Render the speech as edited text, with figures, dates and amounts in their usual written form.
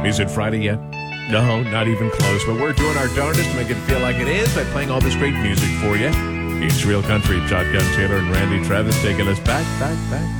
Is it Friday yet? No, not even close, but we're doing our darndest to make it feel like it is by playing all this great music for you. It's Real Country. Shotgun Taylor and Randy Travis taking us back.